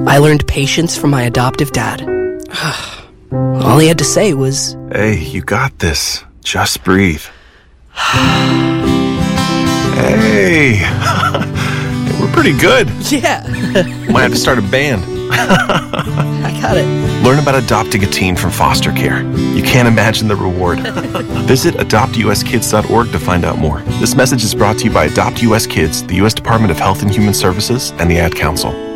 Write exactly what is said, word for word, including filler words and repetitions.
I learned patience from my adoptive dad. All he had to say was, "Hey, you got this. Just breathe." Hey, we're pretty good. Yeah. Might have to start a band. I got it. Learn about adopting a teen from foster care. You can't imagine the reward. Visit adopt u s kids dot org to find out more. This message is brought to you by Adopt U S Kids, the U S Department of Health and Human Services, and the Ad Council.